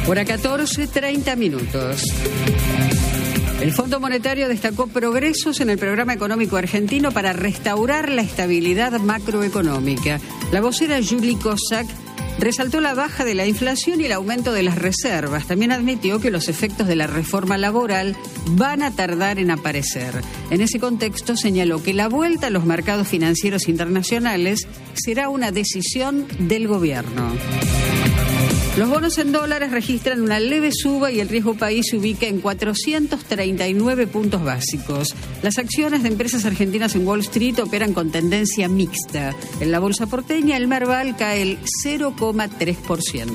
Hora 14:30 minutos. El Fondo Monetario destacó progresos en el programa económico argentino para restaurar la estabilidad macroeconómica. La vocera Julie Kozak resaltó la baja de la inflación y el aumento de las reservas. También admitió que los efectos de la reforma laboral van a tardar en aparecer. En ese contexto señaló que la vuelta a los mercados financieros internacionales será una decisión del gobierno. Los bonos en dólares registran una leve suba y el riesgo país se ubica en 439 puntos básicos. Las acciones de empresas argentinas en Wall Street operan con tendencia mixta. En la bolsa porteña, el Merval cae el 0,3%.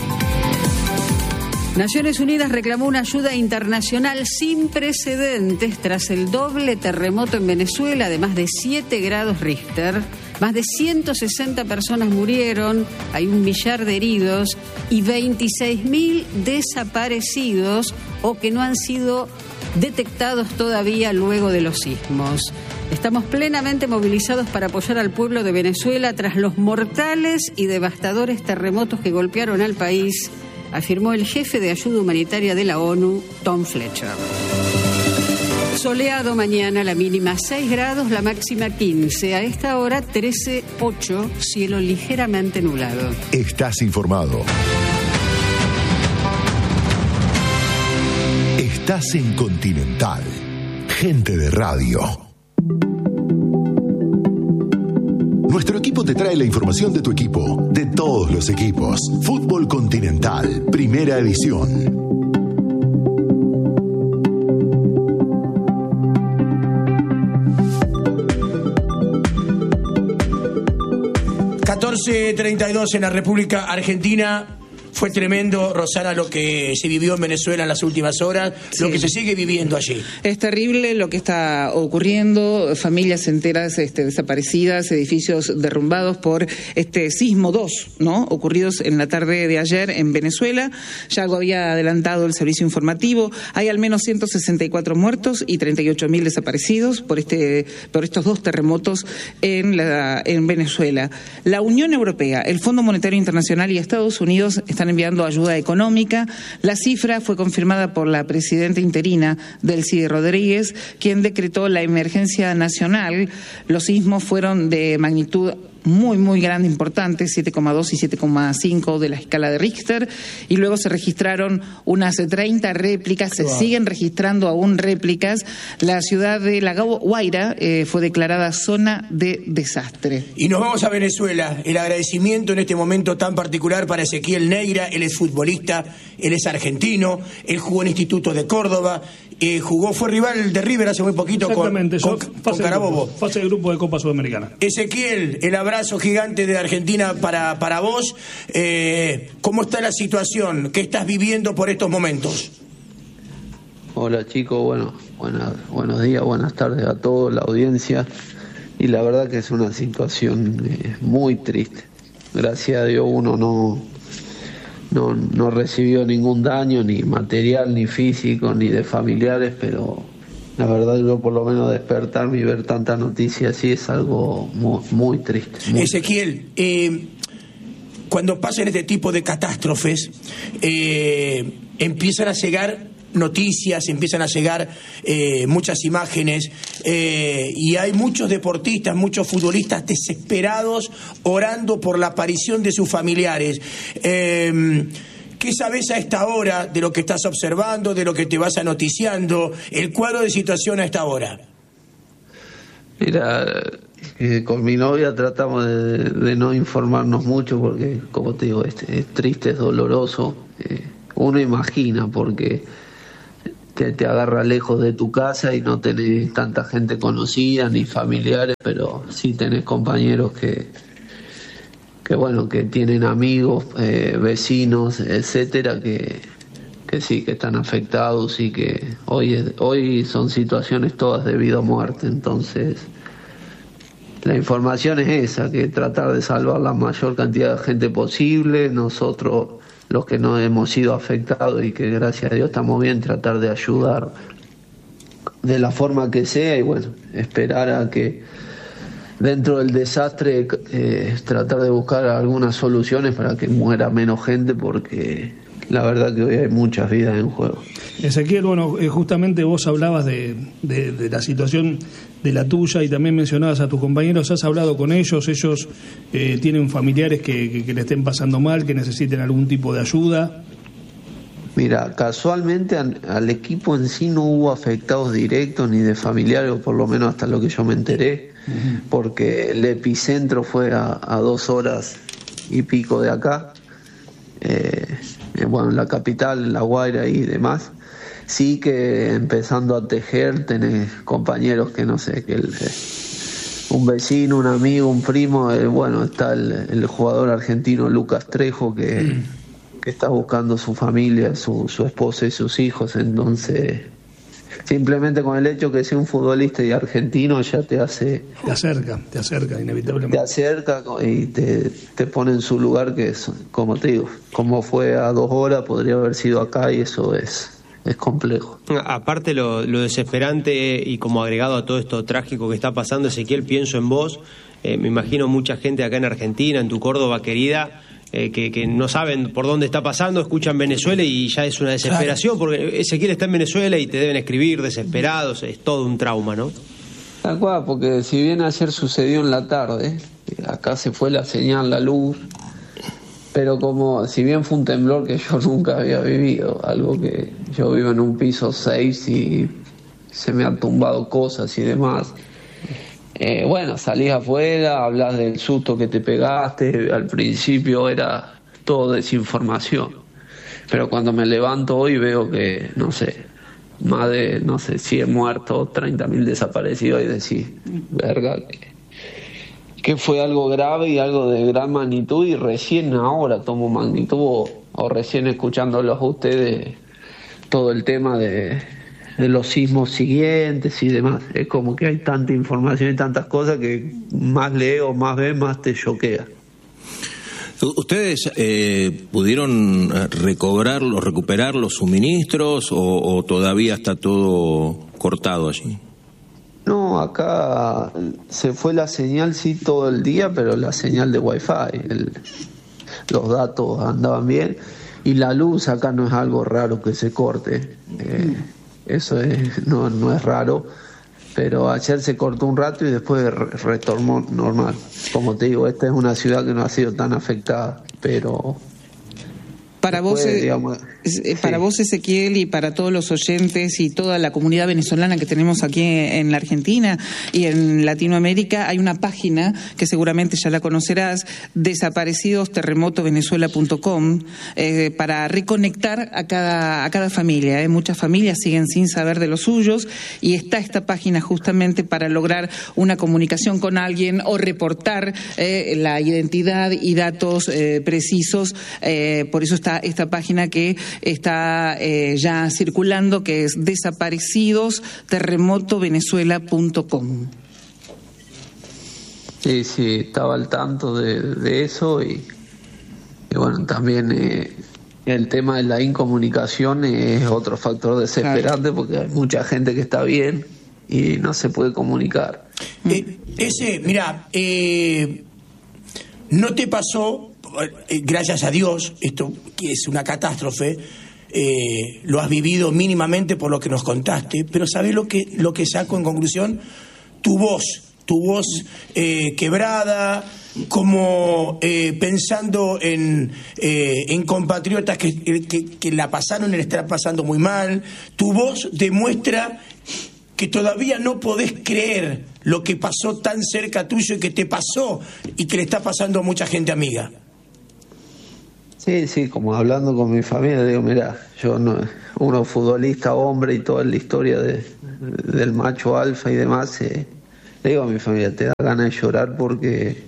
Naciones Unidas reclamó una ayuda internacional sin precedentes tras el doble terremoto en Venezuela de más de 7 grados Richter. Más de 160 personas murieron, hay 1 millar de heridos y 26.000 desaparecidos o que no han sido detectados todavía luego de los sismos. Estamos plenamente movilizados para apoyar al pueblo de Venezuela tras los mortales y devastadores terremotos que golpearon al país, afirmó el jefe de ayuda humanitaria de la ONU, Tom Fletcher. Soleado mañana, la mínima 6 grados, la máxima 15. A esta hora 13:08, cielo ligeramente nublado. Estás informado. Estás en Continental. Gente de radio. Nuestro equipo te trae la información de tu equipo, de todos los equipos. Fútbol Continental, primera edición. (14:32) en la República Argentina. Fue tremendo, Rosana, lo que se vivió en Venezuela en las últimas horas, sí. Lo que se sigue viviendo allí. Es terrible lo que está ocurriendo, familias enteras desaparecidas, edificios derrumbados por este sismo 2, ¿no? Ocurridos en la tarde de ayer en Venezuela. Ya lo había adelantado el servicio informativo. Hay al menos 164 muertos y 38.000 desaparecidos por estos 2 terremotos en Venezuela. La Unión Europea, el Fondo Monetario Internacional y Estados Unidos están enviando ayuda económica. La cifra fue confirmada por la presidenta interina, Delcy Rodríguez, quien decretó la emergencia nacional. Los sismos fueron de magnitud muy grande, importante, 7,2 y 7,5 de la escala de Richter, y luego se registraron unas 30 réplicas, se siguen registrando aún réplicas. La ciudad de La Guaira fue declarada zona de desastre. Y nos vamos a Venezuela. El agradecimiento en este momento tan particular para Ezequiel Neira. Él es futbolista, él es argentino, él jugó en Instituto de Córdoba, fue rival de River hace muy poquito con Carabobo. Fase de grupo de Copa Sudamericana. Ezequiel, el abrazo gigante de Argentina para vos. ¿Cómo está la situación? ¿Qué estás viviendo por estos momentos? Hola chicos, buenos días, buenas tardes a toda la audiencia. Y la verdad que es una situación muy triste. Gracias a Dios uno no recibió ningún daño, ni material, ni físico, ni de familiares, pero la verdad yo por lo menos despertarme y ver tanta noticia así es algo muy triste. Ezequiel, cuando pasan este tipo de catástrofes, empiezan a llegar noticias, empiezan a llegar muchas imágenes, y hay muchos deportistas, muchos futbolistas desesperados orando por la aparición de sus familiares. ¿Qué sabes a esta hora de lo que estás observando, de lo que te vas anoticiando, el cuadro de situación a esta hora? Mira, con mi novia tratamos de no informarnos mucho porque, como te digo, es triste, es doloroso. Uno imagina porque te agarra lejos de tu casa y no tenés tanta gente conocida ni familiares, pero sí tenés compañeros que tienen amigos, vecinos, etcétera, que sí, que están afectados y que hoy son situaciones todas de vida o muerte. Entonces la información es esa, que tratar de salvar la mayor cantidad de gente posible. Nosotros, los que no hemos sido afectados y que gracias a Dios estamos bien, tratar de ayudar de la forma que sea y esperar a que dentro del desastre tratar de buscar algunas soluciones para que muera menos gente, porque la verdad que hoy hay muchas vidas en juego. Ezequiel, bueno, justamente vos hablabas de la situación de la tuya y también mencionabas a tus compañeros. ¿Has hablado con ellos? ¿Ellos tienen familiares que le estén pasando mal, que necesiten algún tipo de ayuda? Mira, casualmente al equipo en sí no hubo afectados directos ni de familiares, o por lo menos hasta lo que yo me enteré, porque el epicentro fue a 2 horas y pico de acá, bueno, en la capital, en La Guaira y demás. Sí que empezando a tejer tenés compañeros que no sé, que un vecino, un amigo, un primo, bueno, está el jugador argentino Lucas Trejo que está buscando su familia, su esposa y sus hijos. Entonces, simplemente con el hecho que sea un futbolista y argentino ya te hace... Te acerca inevitablemente. Te acerca y te pone en su lugar, que es, como te digo, como fue a 2 horas, podría haber sido acá, y eso es complejo. Aparte lo desesperante y como agregado a todo esto trágico que está pasando, Ezequiel, pienso en vos, me imagino mucha gente acá en Argentina, en tu Córdoba querida, que no saben por dónde está pasando, escuchan Venezuela y ya es una desesperación, porque Ezequiel está en Venezuela y te deben escribir desesperados, es todo un trauma, ¿no? Tal cual, porque si bien ayer sucedió en la tarde, acá se fue la señal, la luz, pero como si bien fue un temblor que yo nunca había vivido, algo que yo vivo en un piso 6 y se me han tumbado cosas y demás. Bueno, salís afuera, hablas del susto que te pegaste, al principio era todo desinformación, pero cuando me levanto hoy veo que, no sé, más de, 100 muertos, 30.000 desaparecidos, y decís, verga, que fue algo grave y algo de gran magnitud, y recién ahora tomo magnitud, o recién escuchándolos a ustedes, todo el tema de los sismos siguientes y demás. Es como que hay tanta información y tantas cosas que más leo, más ves, más te choquea. ¿Ustedes pudieron recuperar los suministros o todavía está todo cortado allí? No, acá se fue la señal sí todo el día, pero la señal de Wi-Fi, los datos andaban bien, y la luz acá no es algo raro que se corte. Eso no es raro, pero ayer se cortó un rato y después retornó normal. Como te digo, esta es una ciudad que no ha sido tan afectada, pero... Para vos, para vos, Ezequiel, y para todos los oyentes y toda la comunidad venezolana que tenemos aquí en la Argentina y en Latinoamérica, hay una página que seguramente ya la conocerás, desaparecidosterremotovenezuela.com, para reconectar a cada familia. Muchas familias siguen sin saber de los suyos, y está esta página justamente para lograr una comunicación con alguien o reportar la identidad y datos precisos. Por eso está esta página que está ya circulando, que es desaparecidosterremotovenezuela.com. Sí, estaba al tanto de eso, y bueno, también el tema de la incomunicación es otro factor desesperante, porque hay mucha gente que está bien y no se puede comunicar. Mira, ¿no te pasó, gracias a Dios, esto que es una catástrofe, lo has vivido mínimamente por lo que nos contaste, pero ¿sabés lo que saco en conclusión? Tu voz quebrada, como pensando en compatriotas que la pasaron y la están pasando muy mal. Tu voz demuestra que todavía no podés creer lo que pasó tan cerca tuyo y que te pasó y que le está pasando a mucha gente amiga. Sí, como hablando con mi familia, digo, mirá, uno futbolista, hombre, y toda la historia del macho alfa y demás, le digo a mi familia, te da ganas de llorar, porque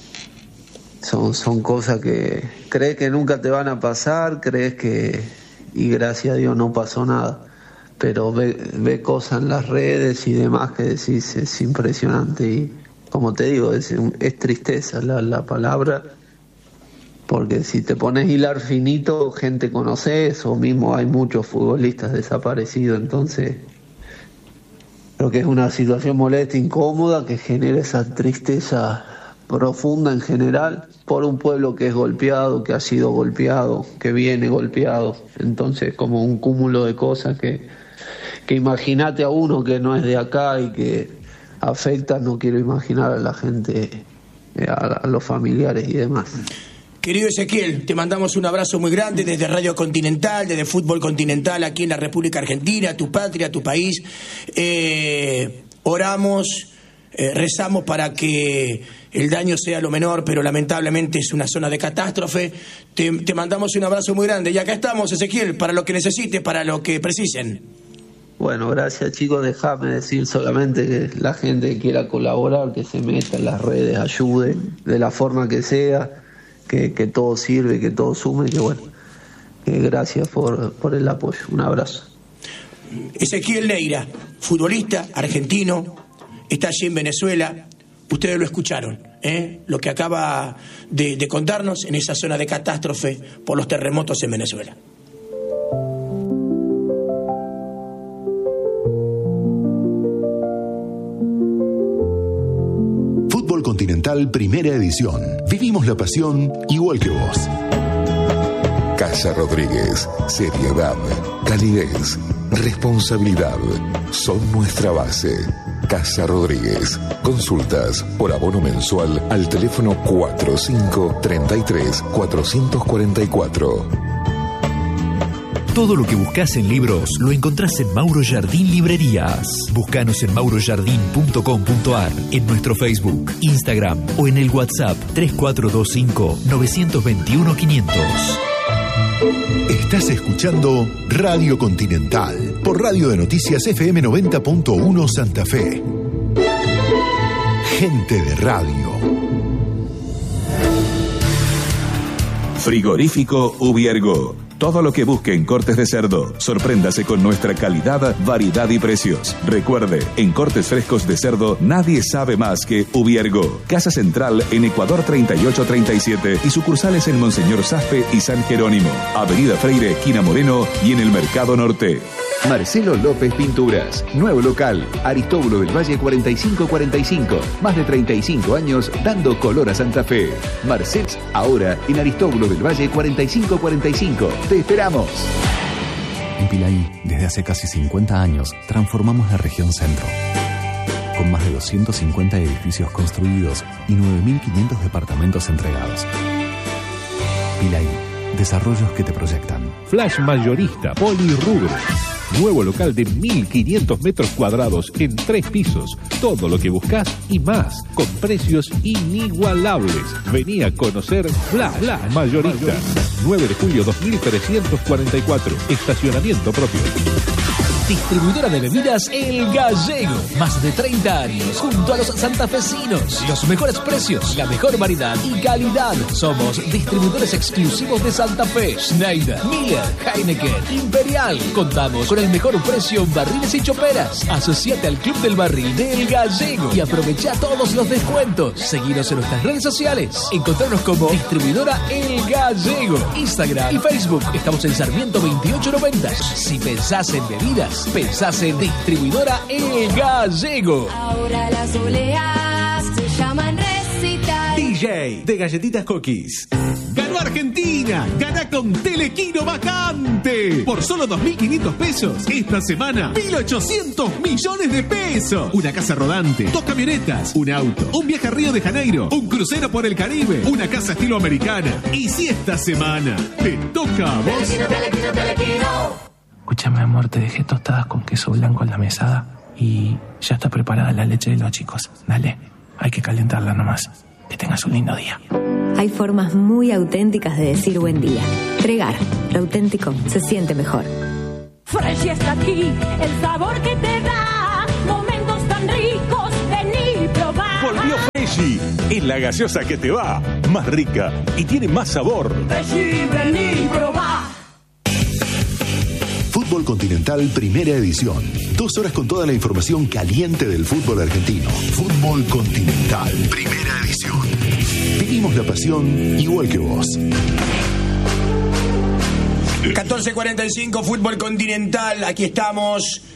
son cosas que crees que nunca te van a pasar, y gracias a Dios no pasó nada, pero ve cosas en las redes y demás que decís, es impresionante, y como te digo, es tristeza la palabra. Porque si te pones a hilar finito, gente conoces, o mismo hay muchos futbolistas desaparecidos, entonces creo que es una situación molesta, incómoda, que genera esa tristeza profunda en general por un pueblo que es golpeado, que ha sido golpeado, que viene golpeado. Entonces, como un cúmulo de cosas que imagínate a uno que no es de acá y que afecta, no quiero imaginar a la gente, a los familiares y demás. Querido Ezequiel, te mandamos un abrazo muy grande desde Radio Continental, desde Fútbol Continental aquí en la República Argentina, tu patria, tu país. Oramos, rezamos para que el daño sea lo menor, pero lamentablemente es una zona de catástrofe. Te mandamos un abrazo muy grande y acá estamos, Ezequiel, para lo que necesites, para lo que precisen. Bueno, gracias chicos, déjame decir solamente que la gente que quiera colaborar, que se meta en las redes, ayude de la forma que sea, que todo sirve, que todo sume, que bueno, gracias por el apoyo, un abrazo. Ezequiel Neira, futbolista argentino, está allí en Venezuela, ustedes lo escucharon, lo que acaba de contarnos en esa zona de catástrofe por los terremotos en Venezuela. Fútbol Continental Primera Edición. Vivimos la pasión igual que vos. Casa Rodríguez. Seriedad, calidez, responsabilidad son nuestra base. Casa Rodríguez. Consultas por abono mensual al teléfono 4533-444. Todo lo que buscas en libros lo encontrás en Mauro Jardín Librerías. Búscanos en maurojardín.com.ar, en nuestro Facebook, Instagram o en el WhatsApp 3425-921-500. Estás escuchando Radio Continental por Radio de Noticias FM 90.1 Santa Fe. Gente de radio. Frigorífico Ubiergo. Todo lo que busque en cortes de cerdo. Sorpréndase con nuestra calidad, variedad y precios. Recuerde, en cortes frescos de cerdo nadie sabe más que Ubiergo. Casa Central en Ecuador 3837 y sucursales en Monseñor Zafpe y San Jerónimo. Avenida Freire, esquina Moreno y en el Mercado Norte. Marcelo López Pinturas. Nuevo local. Aristóbulo del Valle 4545. Más de 35 años dando color a Santa Fe. Marcel, ahora en Aristóbulo del Valle 4545. ¡Te esperamos! En Pilaí, desde hace casi 50 años, transformamos la región centro. Con más de 250 edificios construidos y 9.500 departamentos entregados. Pilaí, desarrollos que te proyectan. Flash Mayorista Polirrubro. Nuevo local de 1.500 metros cuadrados en 3 pisos. Todo lo que buscas y más, con precios inigualables. Vení a conocer Flash Mayorista. 9 de julio 2344. Estacionamiento propio. Distribuidora de bebidas El Gallego. Más de 30 años junto a los santafesinos. Los mejores precios, la mejor variedad y calidad. Somos distribuidores exclusivos de Santa Fe. Schneider, Miller, Heineken, Imperial. Contamos con el mejor precio en barriles y choperas. Asociate al Club del Barril de El Gallego y aprovecha todos los descuentos. Seguinos en nuestras redes sociales. Encontrarnos como Distribuidora El Gallego. Instagram y Facebook. Estamos en Sarmiento 2890. Si pensás en bebidas, pensás en Distribuidora El Gallego. Ahora las oleas se llaman recital. DJ de Galletitas Cookies. ¡Ganó Argentina! ¡Gana con Telequino Vacante! Por solo 2.500 pesos. Esta semana, 1.800 millones de pesos. Una casa rodante, 2 camionetas, un auto, un viaje a Río de Janeiro, un crucero por el Caribe, una casa estilo americana. Y si esta semana te toca a vos... Telequino. Escúchame, amor, te dejé tostadas con queso blanco en la mesada y ya está preparada la leche de los chicos. Dale, hay que calentarla nomás. Que tengas un lindo día. Hay formas muy auténticas de decir buen día. Tregar, lo auténtico se siente mejor. Fresh está aquí, el sabor que te da momentos tan ricos, vení y probá. Volvió Freshy, es la gaseosa que te va, más rica y tiene más sabor. Freshy, vení y probá. Fútbol Continental Primera Edición. 2 horas con toda la información caliente del fútbol argentino. Fútbol Continental Primera Edición. Vivimos la pasión igual que vos. 14:45, Fútbol Continental. Aquí estamos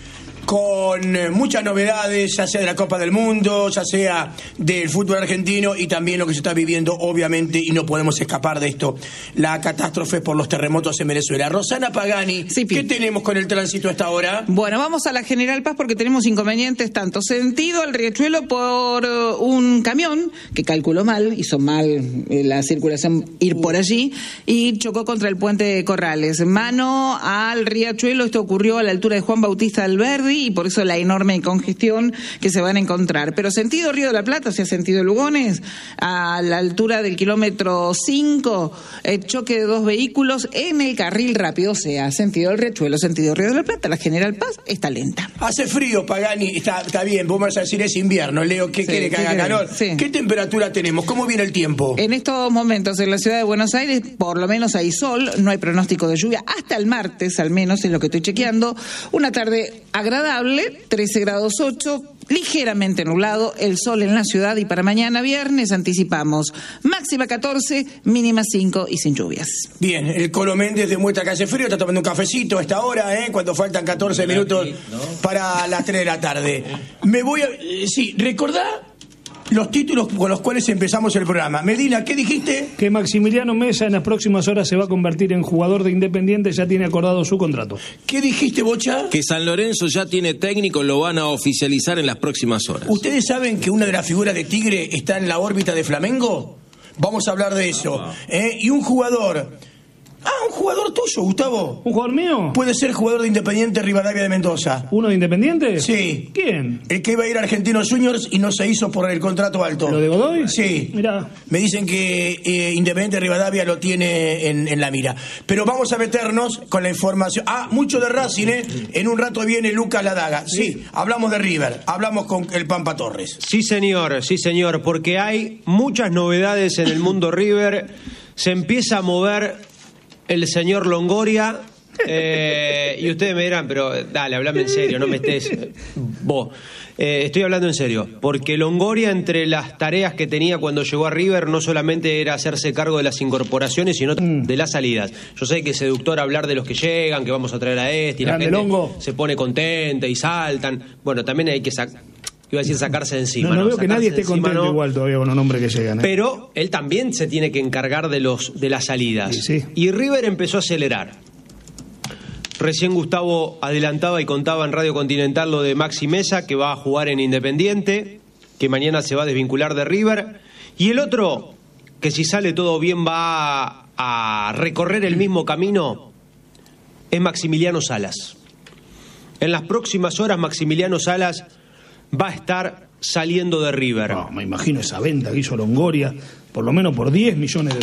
con muchas novedades, ya sea de la Copa del Mundo, ya sea del fútbol argentino y también lo que se está viviendo, obviamente, y no podemos escapar de esto, la catástrofe por los terremotos en Venezuela. Rosana Pagani, sí, ¿qué tenemos con el tránsito a esta hora? Bueno, vamos a la General Paz porque tenemos inconvenientes tanto sentido al Riachuelo por un camión que calculó mal, hizo mal la circulación ir por allí y chocó contra el puente de Corrales. Mano al Riachuelo, esto ocurrió a la altura de Juan Bautista Alberdi y por eso la enorme congestión que se van a encontrar. Pero sentido Río de la Plata, o sea, sentido Lugones, a la altura del kilómetro 5, choque de dos vehículos en el carril rápido, o sea, sentido del Riachuelo, sentido Río de la Plata, la General Paz está lenta. Hace frío, Pagani, está bien, vos me vas a decir es invierno, Leo, ¿qué quiere que haga calor? Sí. ¿Qué temperatura tenemos? ¿Cómo viene el tiempo? En estos momentos en la ciudad de Buenos Aires, por lo menos hay sol, no hay pronóstico de lluvia, hasta el martes al menos es lo que estoy chequeando, una tarde agradable, 13 grados 8, ligeramente nublado, el sol en la ciudad y para mañana viernes anticipamos máxima 14, mínima 5 y sin lluvias. Bien, el Colo Méndez demuestra que hace frío, está tomando un cafecito a esta hora, cuando faltan 14 minutos para las 3 de la tarde. Me voy a... sí, recordá los títulos con los cuales empezamos el programa. Medina, ¿qué dijiste? Que Maximiliano Mesa en las próximas horas se va a convertir en jugador de Independiente, ya tiene acordado su contrato. ¿Qué dijiste, Bocha? Que San Lorenzo ya tiene técnico, lo van a oficializar en las próximas horas. ¿Ustedes saben que una de las figuras de Tigre está en la órbita de Flamengo? Vamos a hablar de eso. Y un jugador... un jugador tuyo, Gustavo. ¿Un jugador mío? Puede ser jugador de Independiente Rivadavia de Mendoza. ¿Uno de Independiente? Sí. ¿Quién? El que iba a ir a Argentinos Juniors y no se hizo por el contrato alto. ¿Lo de Godoy? Sí. Mirá. Me dicen que Independiente Rivadavia lo tiene en la mira. Pero vamos a meternos con la información. Mucho de Racing, En un rato viene Lucas Ladaga. Sí, hablamos de River, hablamos con el Pampa Torres. Sí, señor, porque hay muchas novedades en el mundo River. Se empieza a mover el señor Longoria, y ustedes me dirán, pero dale, hablame en serio, no me estés vos. Estoy hablando en serio, porque Longoria, entre las tareas que tenía cuando llegó a River, no solamente era hacerse cargo de las incorporaciones, sino de las salidas. Yo sé que es seductor hablar de los que llegan, que vamos a traer a y la gente se pone contenta y saltan. Bueno, también hay que iba a decir sacarse de encima. No veo que nadie esté contento igual todavía con los nombres que llegan. Pero él también se tiene que encargar de las salidas. Sí. Y River empezó a acelerar. Recién Gustavo adelantaba y contaba en Radio Continental lo de Maxi Mesa, que va a jugar en Independiente, que mañana se va a desvincular de River. Y el otro, que si sale todo bien va a recorrer el mismo camino, es Maximiliano Salas. En las próximas horas Maximiliano Salas va a estar saliendo de River. No, me imagino esa venta que hizo Longoria, por lo menos por $10 millones.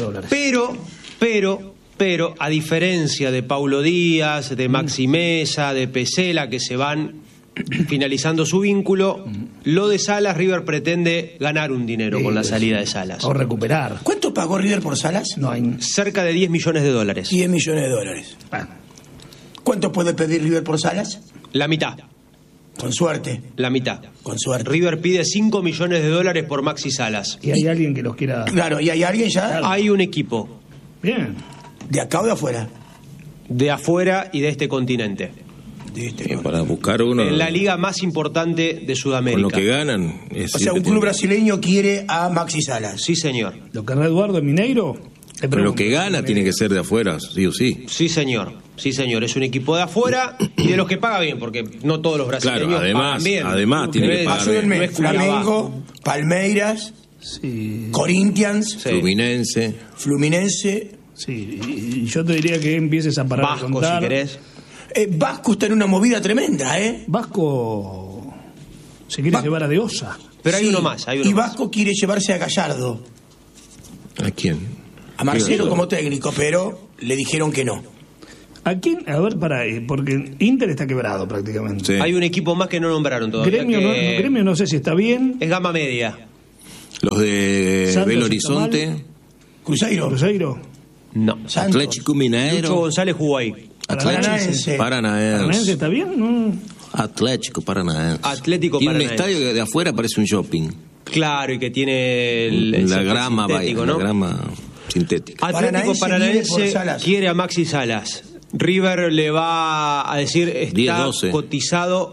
Pero, a diferencia de Paulo Díaz, de Maxi Mesa, de Pesela, que se van finalizando su vínculo, lo de Salas, River pretende ganar un dinero con la salida de Salas. O recuperar. ¿Cuánto pagó River por Salas? Cerca de $10 millones. $10 millones. ¿Cuánto puede pedir River por Salas? La mitad. Con suerte. La mitad. Con suerte. River pide $5 millones por Maxi Salas. ¿Y hay alguien que los quiera? Claro, ¿y hay alguien ya? Claro. Hay un equipo. Bien. ¿De acá o de afuera? De afuera y de este continente. Para buscar uno. En la liga más importante de Sudamérica. Con lo que ganan. O sea, un club brasileño quiere a Maxi Salas. Sí, señor. ¿Lo querrá Eduardo Mineiro? Pero lo que gana tiene que ser de afuera, sí o sí. Sí, señor. Es un equipo de afuera y de los que paga bien, porque no todos los brasileños pagan bien. Además tiene que pagar bien. No es Flamengo, Palmeiras, Corinthians, Fluminense. Sí, y yo te diría que empieces a parar Vasco, de contar. si querés. Vasco está en una movida tremenda, Vasco se quiere llevar a De Osa. Pero hay uno más. Y Vasco quiere llevarse a Gallardo. ¿A quién? A Marcelo como técnico, pero le dijeron que no. ¿A quién? A ver, porque Inter está quebrado prácticamente. Sí. Hay un equipo más que no nombraron todavía. Gremio no sé si está bien. Es gama media. Los de Belo Horizonte. Cruzeiro. No. Atlético Mineiro. Lucho González jugó ahí. Paranaense está bien, ¿no? Atlético Paranaense. Tiene un estadio que de afuera parece un shopping. Claro, y que tiene la grama sintético, ¿no? La grama sintética. Atlético Paranaense quiere a Maxi Salas. River le va a decir, está 10-12. cotizado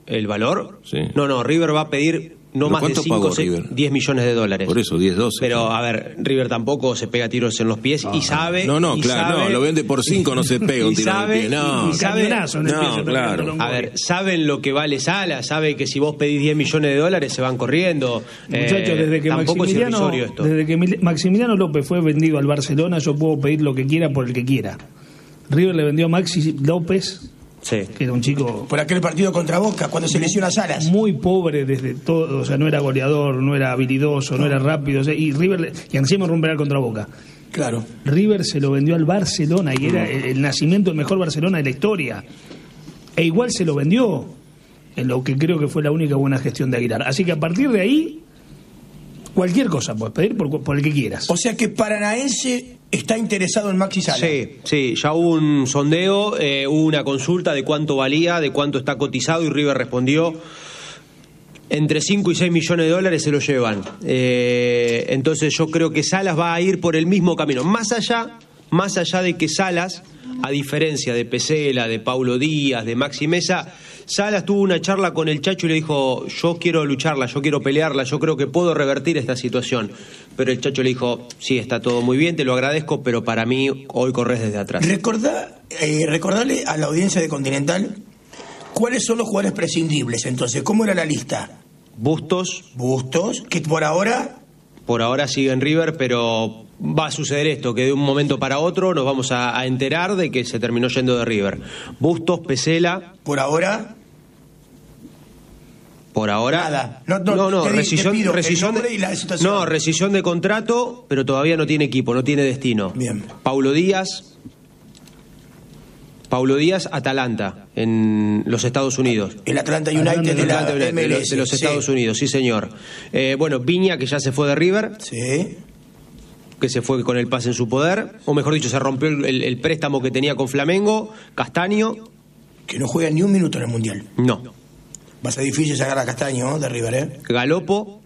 ¿El valor? Sí. No, River va a pedir no más de 5, 10 millones de dólares. Por eso, 10, 12. Pero, a ver, River tampoco se pega tiros en los pies y sabe... Claro, lo vende por 5, no se pega un tiro en el pie. No, claro. A ver, saben lo que vale Salas, sabe que si vos pedís 10 millones de dólares se van corriendo. Muchachos, desde que Maximiliano López fue vendido al Barcelona, yo puedo pedir lo que quiera por el que quiera. River le vendió a Maxi López... Sí. Que era un chico... Por aquel partido contra Boca, cuando se lesiona Salas. Muy pobre desde todo, o sea, no era goleador, no era habilidoso, no era rápido, o sea, y encima romperá contra Boca. Claro. River se lo vendió al Barcelona y era el nacimiento del mejor Barcelona de la historia. E igual se lo vendió, en lo que creo que fue la única buena gestión de Aguilar. Así que a partir de ahí, cualquier cosa puedes pedir por el que quieras. O sea que Paranaense está interesado en Maxi Salas. Sí, ya hubo un sondeo, hubo una consulta de cuánto valía, de cuánto está cotizado, y River respondió: entre 5 y 6 millones de dólares se lo llevan. Entonces yo creo que Salas va a ir por el mismo camino. Más allá de que Salas, a diferencia de Pesela, de Paulo Díaz, de Maxi Mesa, Salas tuvo una charla con el Chacho y le dijo: yo quiero lucharla, yo quiero pelearla, yo creo que puedo revertir esta situación. Pero el Chacho le dijo: sí, está todo muy bien, te lo agradezco, pero para mí hoy corres desde atrás. Recordarle a la audiencia de Continental cuáles son los jugadores prescindibles. Entonces, ¿cómo era la lista? Bustos, que por ahora sigue en River, pero va a suceder esto, que de un momento para otro nos vamos a enterar de que se terminó yendo de River. Bustos, Pesela. Por ahora nada. Rescisión de contrato, pero todavía no tiene equipo, no tiene destino. Bien. Paulo Díaz, Atalanta, en los Estados Unidos. El Atlanta United de los Estados Unidos, sí señor. Viña, que ya se fue de River. Sí. Que se fue con el pase en su poder, o mejor dicho, se rompió el préstamo que tenía con Flamengo. Castaño, que no juega ni un minuto en el Mundial. No. Va a ser difícil sacar a Castaño de River, Galopo.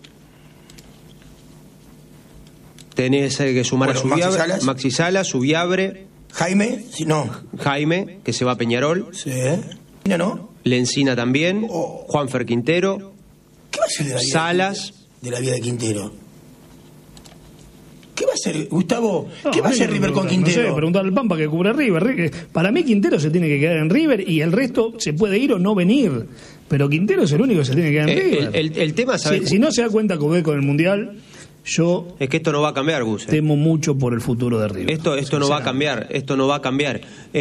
Tenés que sumar a Subiabre, Maxi Salas, Subiabre. Jaime, Jaime, que se va a Peñarol. Sí. ¿No? Lencina también. Juanfer Quintero. ¿Qué va a ser Salas. De la vida de Quintero? ¿Qué va a hacer, Gustavo? ¿Qué va a hacer River con Quintero? No sé, preguntarle al Pampa que cubre River. Para mí Quintero se tiene que quedar en River y el resto se puede ir o no venir. Pero Quintero es el único que se tiene que quedar en River. El tema, ¿sabes? Si no se da cuenta Coudet con el Mundial, es que esto no va a cambiar, Gus. Temo mucho por el futuro de River. Esto no va a cambiar.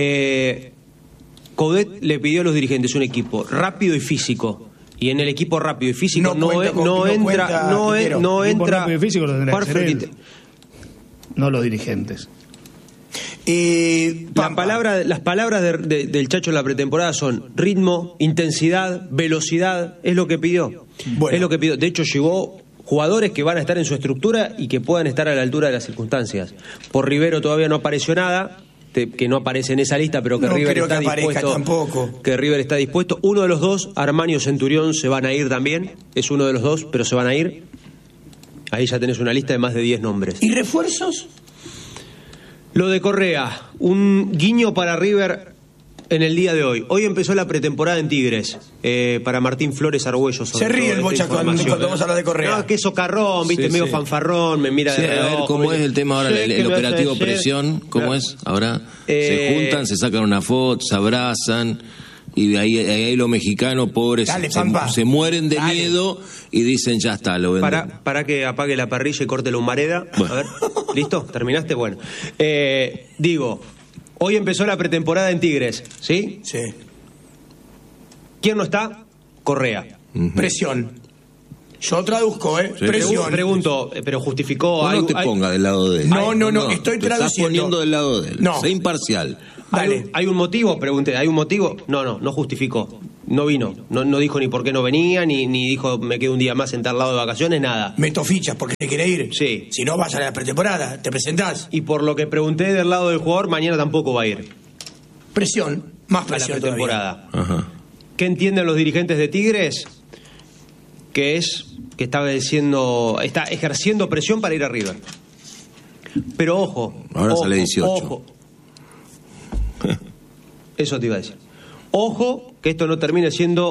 Coudet le pidió a los dirigentes un equipo rápido y físico. Y en el equipo rápido y físico no entra. Rápido y físico lo tendrá que hacer él, no los dirigentes. Las palabras del Chacho en la pretemporada son ritmo, intensidad, velocidad. Es lo que pidió. Es lo que pidió. De hecho, llevó jugadores que van a estar en su estructura y que puedan estar a la altura de las circunstancias. Por Rivero todavía no apareció nada, que no aparece en esa lista, pero que River está dispuesto. Que River está dispuesto. Uno de los dos, Armani o Centurión, se van a ir también. Es uno de los dos, pero se van a ir. Ahí ya tenés una lista de más de 10 nombres. ¿Y refuerzos? Lo de Correa, un guiño para River en el día de hoy. Hoy empezó la pretemporada en Tigres, para Martín Flores Argüello. Se ríe el Bocha cuando vamos a hablar de Correa. No, que socarrón, viste, medio fanfarrón, me mira de reojo. A ver, ¿cómo es el tema ahora, el operativo presión? ¿Cómo es? Ahora se juntan, se sacan una foto, se abrazan... Y ahí los mexicanos, pobres, se mueren de miedo y dicen, ya está, lo venden. Para que apague la parrilla y corte la humareda. Bueno. A ver, ¿listo? ¿Terminaste? Bueno. Hoy empezó la pretemporada en Tigres, ¿sí? Sí. ¿Quién no está? Correa. Presión. Yo traduzco, Sí. Presión. Pregunto, pero justificó... No te pongas del lado de él. No, estoy traduciendo. Te estás poniendo del lado de él. No. Sé imparcial. ¿Hay un motivo? Pregunté, ¿hay un motivo? No justificó. No vino. No dijo ni por qué no venía, ni dijo me quedo un día más en tal lado de vacaciones, nada. Meto fichas porque te quiere ir. Sí. Si no, vas a la pretemporada, te presentás. Y por lo que pregunté del lado del jugador, mañana tampoco va a ir. Presión, más presión a la pretemporada. Ajá. ¿Qué entienden los dirigentes de Tigres? Que está ejerciendo presión para ir a River. Pero ojo. Ahora sale 18. Eso te iba a decir. Ojo que esto no termine siendo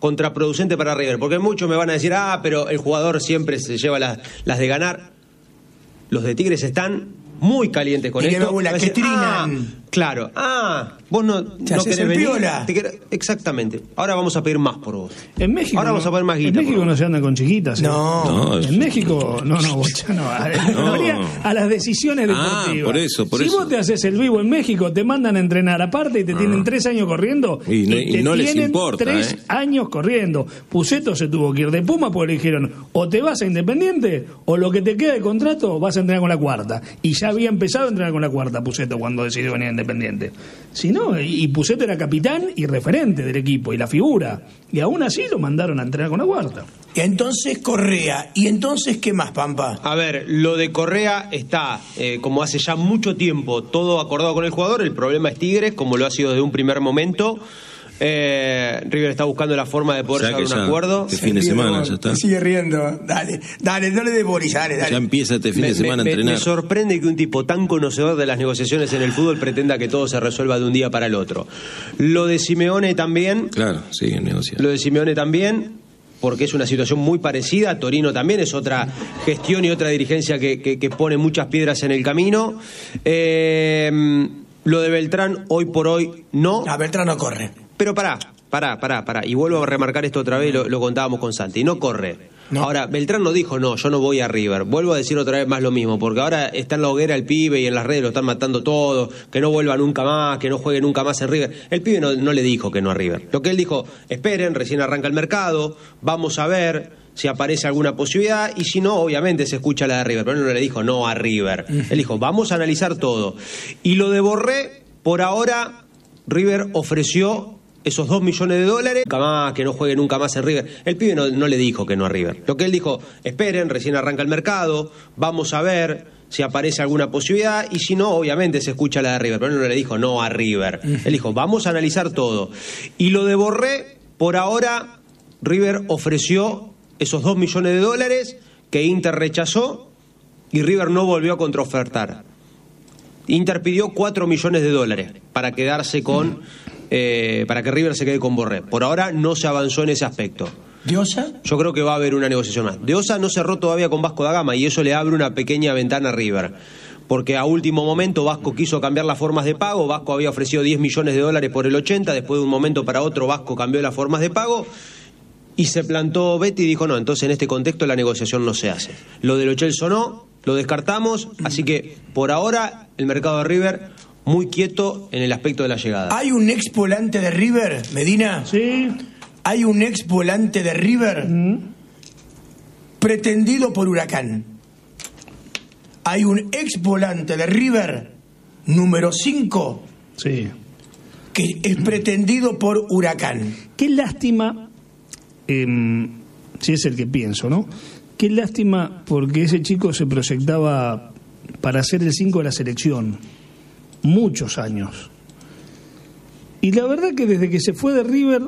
contraproducente para River, porque muchos me van a decir, pero el jugador siempre se lleva las de ganar. Los de Tigres están muy calientes con esto. Claro. Vos no querés venir. Exactamente. Ahora vamos a pedir más por vos. En México. Ahora vamos a pedir más guita. En México no se andan con chiquitas. No. En México, a las decisiones deportivas. Por eso. Si vos te haces el vivo en México, te mandan a entrenar aparte y te tienen 3 años corriendo. Y no les importa. 3 años corriendo. Puceto se tuvo que ir de Puma porque le dijeron, o te vas a Independiente, o lo que te queda de contrato vas a entrenar con la cuarta. Y ya había empezado a entrenar con la cuarta Puceto cuando decidió venir a Independiente. Si no, y Puceto era capitán y referente del equipo y la figura, y aún así lo mandaron a entrenar con la cuarta. Y entonces Correa, ¿y entonces qué más, Pampa? A ver, lo de Correa está, como hace ya mucho tiempo, todo acordado con el jugador. El problema es Tigres, como lo ha sido desde un primer momento. River está buscando la forma de poder llegar a un acuerdo. Este fin de semana ya está. Sigue riendo. Dale, no le des bolis, dale. Ya empieza este fin de semana a entrenar. Me sorprende que un tipo tan conocedor de las negociaciones en el fútbol pretenda que todo se resuelva de un día para el otro. Lo de Simeone también. Claro, sigue negociando. Lo de Simeone también, porque es una situación muy parecida. Torino también es otra gestión y otra dirigencia que pone muchas piedras en el camino. Lo de Beltrán, hoy por hoy, no. Beltrán no corre. Pero pará. Y vuelvo a remarcar esto otra vez, lo contábamos con Santi. No corre. No. Ahora, Beltrán no dijo, yo no voy a River. Vuelvo a decir otra vez más lo mismo, porque ahora está en la hoguera el pibe y en las redes lo están matando todo, que no vuelva nunca más, que no juegue nunca más en River. El pibe no le dijo que no a River. Lo que él dijo, esperen, recién arranca el mercado, vamos a ver si aparece alguna posibilidad, y si no, obviamente se escucha la de River, pero él no le dijo no a River. Él dijo, vamos a analizar todo. Y lo de Borré, por ahora, River ofreció esos $2 millones, nunca más, que no juegue nunca más en River. El pibe no le dijo que no a River. Lo que él dijo, esperen, recién arranca el mercado, vamos a ver si aparece alguna posibilidad, y si no, obviamente se escucha la de River, pero él no le dijo no a River. Él dijo, vamos a analizar todo. Y lo de Borré, por ahora, River ofreció esos $2 millones que Inter rechazó y River no volvió a contraofertar. Inter pidió $4 millones para quedarse con... para que River se quede con Borré. Por ahora no se avanzó en ese aspecto. ¿De Osa? Yo creo que va a haber una negociación más. De Osa no cerró todavía con Vasco da Gama y eso le abre una pequeña ventana a River. Porque a último momento Vasco quiso cambiar las formas de pago. Vasco había ofrecido $10 millones por el 80. Después de un momento para otro Vasco cambió las formas de pago y se plantó Betty y dijo no, entonces en este contexto la negociación no se hace. Lo del Lo Celso no, lo descartamos. Así que por ahora el mercado de River muy quieto en el aspecto de la llegada. ¿Hay un ex volante de River, Medina? Sí. ¿Hay un ex volante de River pretendido por Huracán? ¿Hay un ex volante de River, número 5? Sí. Que es pretendido por Huracán. Qué lástima, si es el que pienso, ¿no? Qué lástima porque ese chico se proyectaba para ser el 5 de la selección. Muchos años. Y la verdad que desde que se fue de River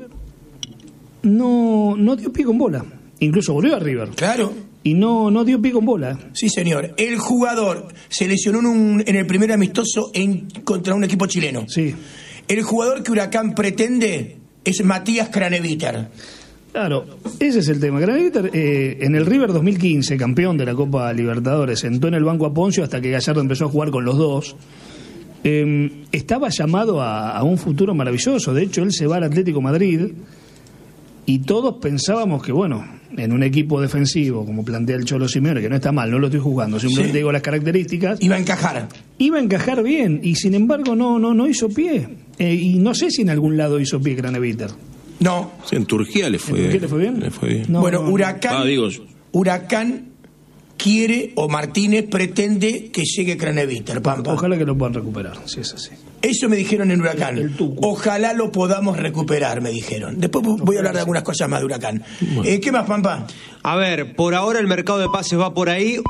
no dio pie con bola. Incluso volvió a River. Claro. Y no dio pie con bola. Sí, señor. El jugador se lesionó en el primer amistoso contra un equipo chileno. Sí. El jugador que Huracán pretende es Matías Craneviter. Claro, ese es el tema. Craneviter, en el River 2015, campeón de la Copa Libertadores, sentó en el banco a Poncio hasta que Gallardo empezó a jugar con los dos. Estaba llamado a un futuro maravilloso. De hecho, él se va al Atlético Madrid y todos pensábamos que, bueno, en un equipo defensivo, como plantea el Cholo Simeone, que no está mal, no lo estoy juzgando, simplemente digo las características. Iba a encajar. Iba a encajar bien y sin embargo no hizo pie. Y no sé si en algún lado hizo pie Craneviter. No. Sí, en Turquía le fue bien. Le fue bien. No, bueno, Huracán quiere, o Martínez pretende que llegue Craneviter, Pampa. Ojalá que lo puedan recuperar, si es así. Eso me dijeron en Huracán. Ojalá lo podamos recuperar, me dijeron. Después voy a hablar de algunas cosas más de Huracán. Bueno. ¿Qué más, Pampa? A ver, por ahora el mercado de pases va por ahí.